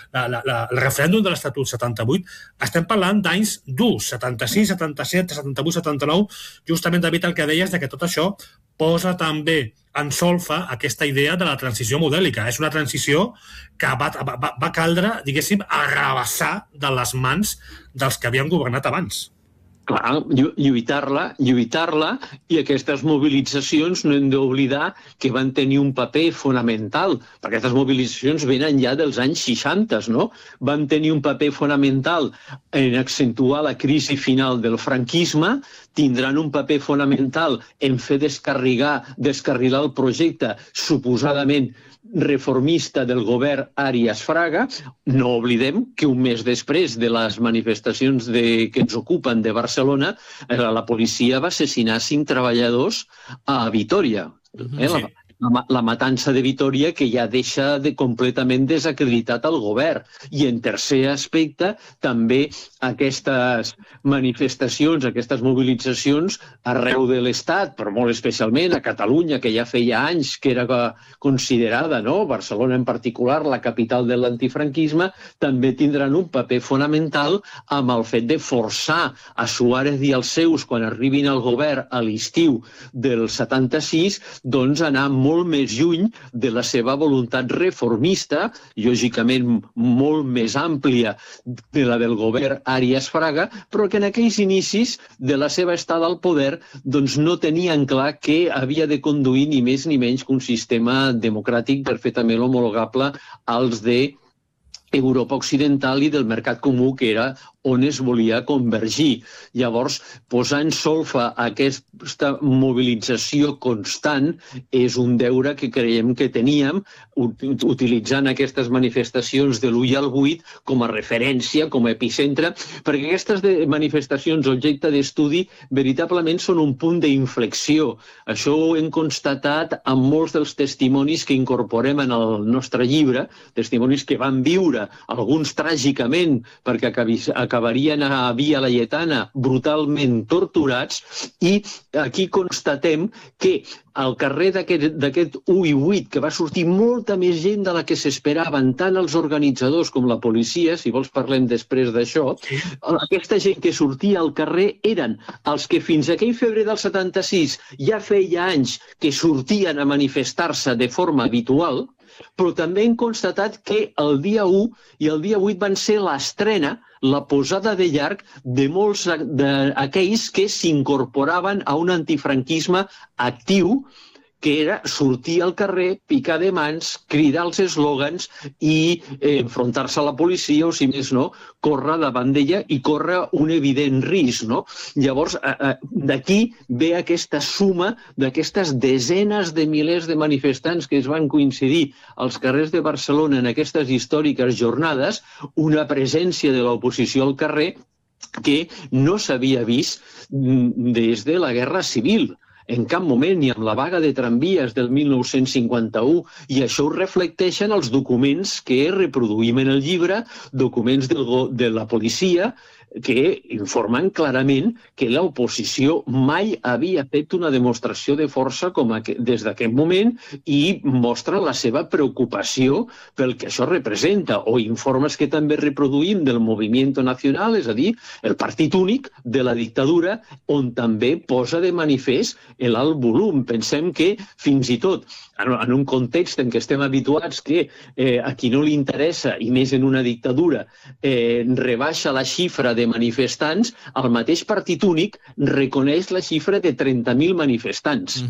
el referèndum de l'Estatut 78, estem parlant d'anys durs, 76, 77, 78, 79, justament, David, el que deies de que tot això posa també en solfa aquesta idea de la transició modèlica. És una transició que va caldre, diguéssim, arrabassar de les mans dels que havien governat abans. Clar, lluitar-la, i aquestes mobilitzacions no hem d'oblidar que van tenir un paper fonamental, perquè aquestes mobilitzacions venen ja dels anys 60, no? Van tenir un paper fonamental en accentuar la crisi final del franquisme, tindran un paper fonamental en fer descarrilar el projecte suposadament reformista del govern Arias Fraga. No oblidem que un mes després de les manifestacions que ens ocupen de Barcelona, la policia va assassinar 5 treballadors a Vitòria. Sí. La matança de Vitòria, que ja deixa completament desacreditat el govern. I en tercer aspecte, també aquestes manifestacions, aquestes mobilitzacions arreu de l'Estat, però molt especialment a Catalunya, que ja feia anys que era considerada, no? Barcelona en particular, la capital de l'antifranquisme, també tindran un paper fonamental amb el fet de forçar a Suárez i els seus, quan arribin al govern a l'estiu del 76, doncs anar molt més lluny de la seva voluntat reformista, lògicament molt més àmplia de la del govern Arias Fraga, però que en aquells inicis de la seva estada al poder doncs no tenien clar que havia de conduir ni més ni menys que un sistema democràtic perfectament homologable als de Europa Occidental i del mercat comú, que era on es volia convergir. Llavors, posar en solfa aquesta mobilització constant és un deure que creiem que teníem, utilitzant aquestes manifestacions de l'1 al 8 com a referència, com a epicentre, perquè aquestes manifestacions, objecte d'estudi, veritablement són un punt d'inflexió. Això ho hem constatat amb molts dels testimonis que incorporem en el nostre llibre, testimonis que van viure, alguns tràgicament, perquè acabarien a Via Laietana brutalment torturats, i aquí constatem que al carrer d'aquest 1 i 8, que va sortir molta més gent de la que s'esperaven, tant els organitzadors com la policia, si vols parlem després d'això, aquesta gent que sortia al carrer eren els que fins aquell febrer del 76 ja feia anys que sortien a manifestar-se de forma habitual, però també hem constatat que el dia 1 i el dia 8 van ser l'estrena, la posada de llarg de molts d'aquells que s'incorporaven a un antifranquisme actiu, que era sortir al carrer, picar de mans, cridar els eslògans i enfrontar-se a la policia o, si més no, córrer davant d'ella i córrer un evident risc, no? Llavors, d'aquí ve aquesta suma d'aquestes desenes de milers de manifestants que es van coincidir als carrers de Barcelona en aquestes històriques jornades, una presència de l'oposició al carrer que no s'havia vist des de la Guerra Civil. En cap moment, ni amb la vaga de tramvies del 1951, i això ho reflecteixen els documents que reproduïm en el llibre, documents de la policia, que informen clarament que l'oposició mai havia fet una demostració de força com des d'aquest moment i mostra la seva preocupació pel que això representa, o informes que també reproduïm del Movimiento Nacional, és a dir, el partit únic de la dictadura, on també posa de manifest l'alt volum. Pensem que fins i tot en un context en què estem habituats que a qui no li interessa, i més en una dictadura, rebaixa la xifra de manifestants, el mateix partit únic reconeix la xifra de 30.000 manifestants.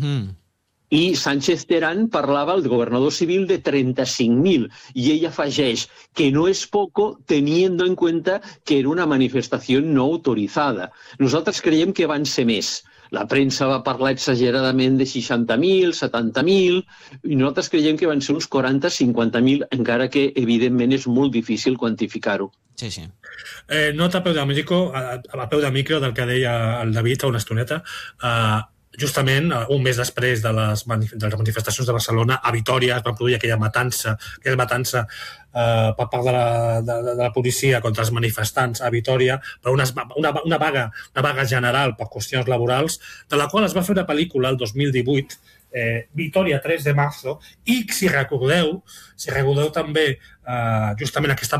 I Sánchez Terán parlava, el governador civil, de 35.000, i ell afegeix que no és poco teniendo en cuenta que era una manifestació no autoritzada. Nosaltres creiem que van ser més. La premsa va parlar exageradament de 60.000, 70.000, i nosaltres creiem que van ser uns 40-50.000, encara que, evidentment, és molt difícil quantificar-ho. Sí, sí. Nota a peu de micro del que deia el David fa una estoneta. Justament un mes després de les manifestacions de Barcelona, a Vitòria es va produir aquella matança per part de la policia contra els manifestants a Vitòria, per una vaga general per qüestions laborals, de la qual es va fer una pel·lícula el 2018, Vitòria 3 de marzo, i si recordeu també justament aquesta